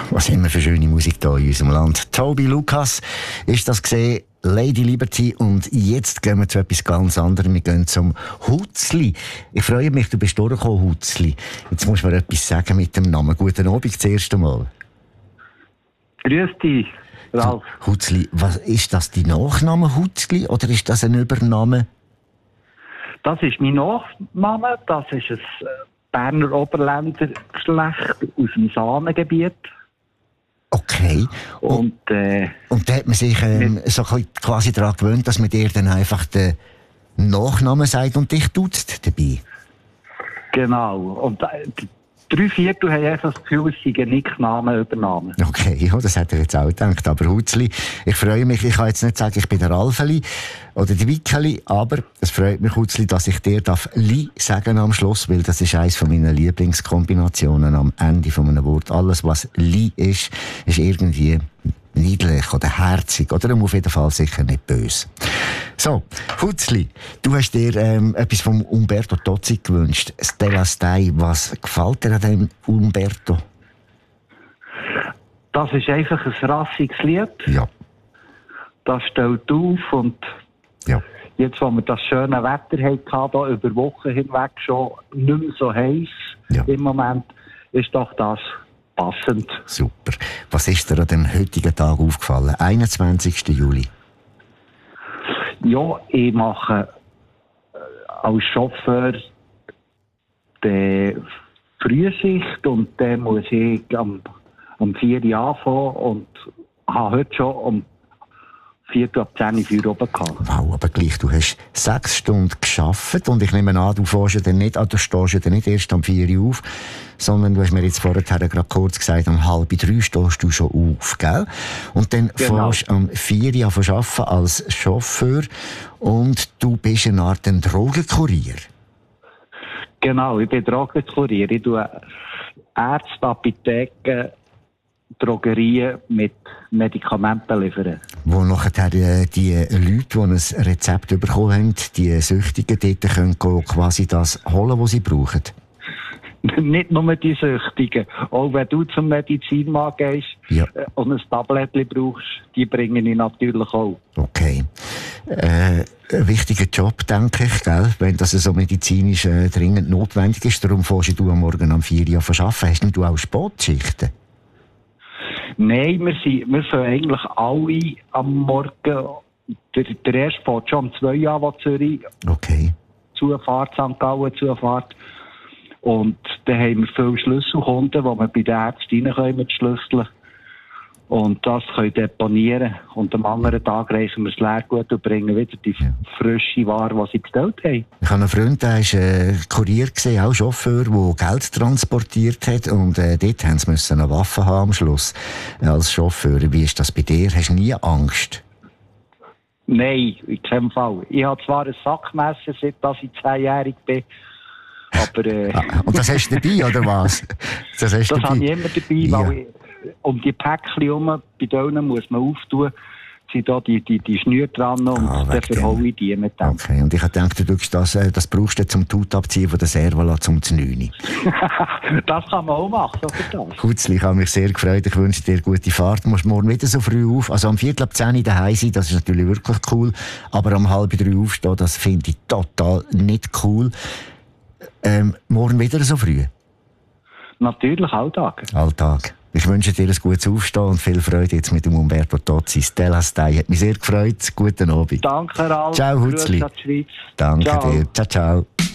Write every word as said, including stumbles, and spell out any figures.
was haben wir für schöne Musik hier in unserem Land. Toby Lucas ist das gesehen, Lady Liberty. Und jetzt gehen wir zu etwas ganz anderem. Wir gehen zum Hutzli. Ich freue mich, du bist durchgekommen, Hutzli. Jetzt musst du mir etwas sagen mit dem Namen. Guten Abend das erste Mal. Grüß dich, Ralf. Hutzli, was, ist das dein Nachname Hutzli oder ist das ein Übername? Das ist mein Nachname. Das ist ein Berner Oberländer Geschlecht aus dem Sahnengebiet. Okay. Und, äh, und da hat man sich ähm, so quasi daran gewöhnt, dass man dir dann einfach den Nachnamen sagt und dich duzt dabei. Genau. Und äh, drei Viertel haben einfach das Gefühl, es sei ein Nickname übernommen. Okay, ja, das hätte ich jetzt auch gedacht. Aber Hutzli, ich freue mich, ich kann jetzt nicht sagen, ich bin der Ralfeli oder der Wickeli, aber es freut mich, Hutzli, dass ich dir darf Li sagen am Schluss, weil das ist eines von meinen Lieblingskombinationen am Ende von einem Wort. Alles, was Li ist, ist irgendwie niedlich oder herzig oder auf jeden Fall sicher nicht böse. So, Hutzli, du hast dir ähm, etwas von Umberto Tozzi gewünscht. Stella Stei, was gefällt dir an dem Umberto? Das ist einfach ein rassiges Lied. Ja. Das stellt auf und ja. Jetzt, wo wir das schöne Wetter hatten, hier über Wochen hinweg schon nicht mehr so heiß ja. im Moment, ist doch das passend. Super. Was ist dir an dem heutigen Tag aufgefallen? einundzwanzigsten Juli. Ja, ich mache äh, als Chauffeur die Frühschicht und dann muss ich am, am vier Uhr anfangen und habe heute schon um vier Uhr ab zehn Uhr oben gehabt. Wow, aber gleich, du hast sechs Stunden gearbeitet und ich nehme an, du fährst ja dann nicht, du stehst ja dann nicht erst um vier Uhr auf, sondern du hast mir jetzt vorher gerade kurz gesagt, um halb drei stehst du schon auf, gell? Und dann genau. fährst du um vier Uhr arbeiten als Chauffeur und du bist eine Art ein Drogenkurier. Genau, ich bin Drogenkurier. Ich tue Ärzte, Apotheken, Drogerien mit Medikamenten liefern. Wo nachher die, die Leute, die ein Rezept bekommen haben, die Süchtigen dort können quasi das holen, was sie brauchen. Nicht nur die Süchtigen. Auch wenn du zum Medizinmann gehst ja. und ein Tablettchen brauchst, die bringen ich natürlich auch. Okay. Äh, ein wichtiger Job, denke ich, gell? Wenn das so medizinisch äh, dringend notwendig ist. Darum fährst du am Morgen um vier Uhr arbeiten. Hast du auch Sportschichten? Nein, wir sind, wir sind eigentlich alle am Morgen. Der, der erste fährt schon um zwei Uhr an, Zürich. Okay. Zufahrt, Sankt Gallen, Zufahrt. Und dann haben wir viele Schlüsselkunden, wo wir bei den Ärzten reinkommen mit Schlüsseln. Und das können deponieren. Und am anderen Tag reichen wir das Leergut und bringen wieder die ja. frische Ware, die sie bestellt haben. Ich habe einen Freund, der war äh, Kurier, gewesen, auch Chauffeur, der Geld transportiert hat. Und äh, dort haben sie müssen eine Waffe haben am Schluss äh, als Chauffeur. Wie ist das bei dir? Hast du nie Angst? Nein, in keinem Fall. Ich habe zwar ein Sackmesser, seit ich zehnjährig bin. Aber, äh, ah, und das hast du dabei, oder was? Das, das habe ich immer dabei, ja. weil ich, um die Päckchen herum, bei denen muss man auftun, sind da die, die, die Schnüre dran und ah, dann verhaue ich die mit dem. Okay, und ich habe gedacht, du das, das brauchst du zum Tut abziehen von der Servola zum Znüni. Das kann man auch machen, so das. Hutzli, ich habe mich sehr gefreut, ich wünsche dir gute Fahrt. Du musst morgen wieder so früh auf, also am Viertel ab zehn daheim sein, das ist natürlich wirklich cool, aber um halb drei aufstehen, das finde ich total nicht cool. Ähm, morgen wieder so früh? Natürlich, Alltag. Alltag. Ich wünsche dir ein gutes Aufstehen und viel Freude jetzt mit dem Umberto Tozzi. Stella Stei hat mich sehr gefreut. Guten Abend. Danke, Ralf. Ciao, Hutzli. Danke ciao. dir. Ciao, ciao.